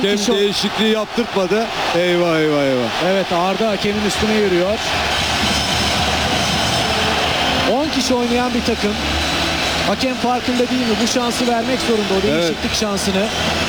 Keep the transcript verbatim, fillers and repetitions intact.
Hakem kişi... değişikliği yaptırtmadı. Eyvah eyvah eyvah. Evet, Arda hakemin üstüne yürüyor. on kişi oynayan bir takım. Hakem farkında değil mi? Bu şansı vermek zorunda, o değişiklik evet. şansını.